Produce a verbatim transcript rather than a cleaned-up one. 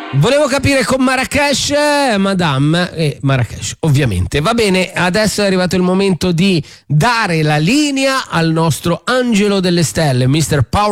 Volevo capire con Marrakesh, eh, Madame e Marrakesh, ovviamente. Va bene, adesso è arrivato il momento di dare la linea al nostro angelo delle stelle, mister Power